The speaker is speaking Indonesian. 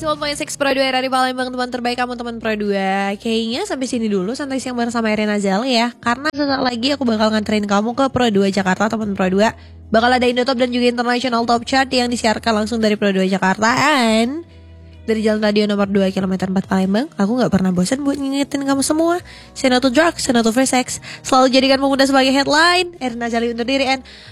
to 1.6 Pro 2 dari Palembang, teman terbaik kamu teman Pro 2. Kayaknya sampai sini dulu santai siang bareng sama Erin Azal ya. Karena sesaat lagi aku bakal nganterin kamu ke Pro 2 Jakarta teman Pro 2. Bakal ada Indotop dan juga International Top Chart yang disiarkan langsung dari Pro 2 Jakarta. And dari Jalan Radio nomor 2 km 4 Palembang, aku gak pernah bosan buat ngingetin kamu semua. Say no to drugs, say no to free sex. Selalu jadikan pemuda sebagai headline. Erin Azali undur diri and